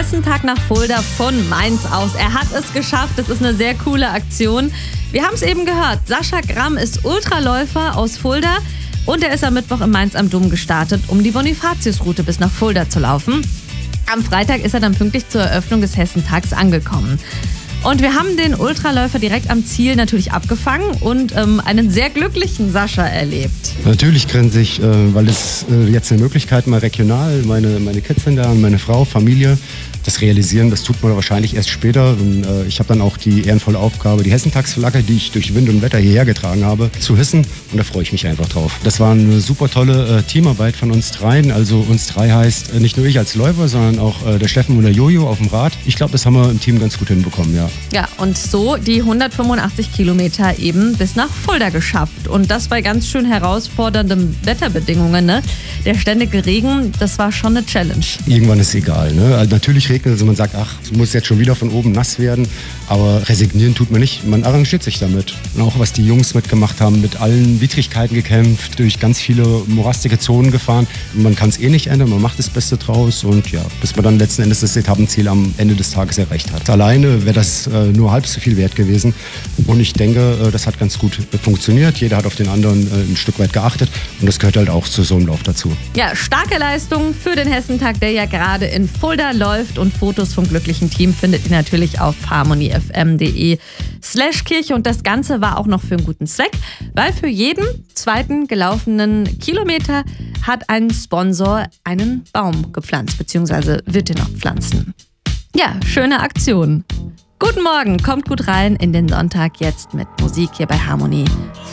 Hessentag nach Fulda von Mainz aus. Er hat es geschafft. Das ist eine sehr coole Aktion. Wir haben es eben gehört. Sascha Gramm ist Ultraläufer aus Fulda und er ist am Mittwoch in Mainz am Dom gestartet, um die Bonifatiusroute bis nach Fulda zu laufen. Am Freitag ist er dann pünktlich zur Eröffnung des Hessentags angekommen. Und wir haben den Ultraläufer direkt am Ziel natürlich abgefangen und einen sehr glücklichen Sascha erlebt. Natürlich grinse ich, weil es jetzt eine Möglichkeit mal regional, meine Kids sind da und meine Frau, Familie, das realisieren, das tut man wahrscheinlich erst später. Und, ich habe dann auch die ehrenvolle Aufgabe, die Hessentagsflagge, die ich durch Wind und Wetter hierher getragen habe, zu hissen. Und da freue ich mich einfach drauf. Das war eine super tolle Teamarbeit von uns dreien. Also uns drei heißt nicht nur ich als Läufer, sondern auch der Steffen und der Jojo auf dem Rad. Ich glaube, das haben wir im Team ganz gut hinbekommen, ja. Ja, und so die 185 Kilometer eben bis nach Fulda geschafft. Und das bei ganz schön herausfordernden Wetterbedingungen. Ne? Der ständige Regen, das war schon eine Challenge. Irgendwann ist egal. Ne? Also natürlich regnet es und man sagt, ach, es muss jetzt schon wieder von oben nass werden. Aber resignieren tut man nicht. Man arrangiert sich damit. Und auch was die Jungs mitgemacht haben, mit allen Widrigkeiten gekämpft, durch ganz viele morastige Zonen gefahren. Man kann es eh nicht ändern, man macht das Beste draus. Und ja, bis man dann letzten Endes das Etappenziel am Ende des Tages erreicht hat. Alleine wäre das nur halb so viel wert gewesen. Und ich denke, das hat ganz gut funktioniert. Jeder hat auf den anderen ein Stück weit geachtet. Und das gehört halt auch zu so einem Lauf dazu. Ja, starke Leistung für den Hessentag, der ja gerade in Fulda läuft. Und Fotos vom glücklichen Team findet ihr natürlich auf harmonyfm.de/Kirche. Und das Ganze war auch noch für einen guten Zweck, weil für jeden zweiten gelaufenen Kilometer hat ein Sponsor einen Baum gepflanzt, beziehungsweise wird den noch pflanzen. Ja, schöne Aktion. Guten Morgen, kommt gut rein in den Sonntag jetzt mit Musik hier bei Harmony